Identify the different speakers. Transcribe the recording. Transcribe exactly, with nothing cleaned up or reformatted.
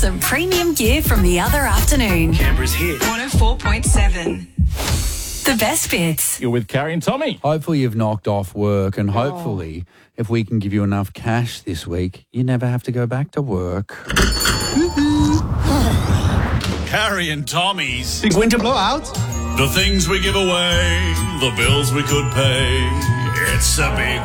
Speaker 1: some premium gear from the other afternoon.
Speaker 2: Canberra's hit.
Speaker 1: one oh four point seven. The best bits.
Speaker 3: You're with Carrie and Tommy.
Speaker 4: Hopefully you've knocked off work, and hopefully if we can give you enough cash this week, you never have to go back to work.
Speaker 5: Carrie and Tommy's.
Speaker 2: Big winter blowout.
Speaker 5: The things we give away, the bills we could pay. It's a big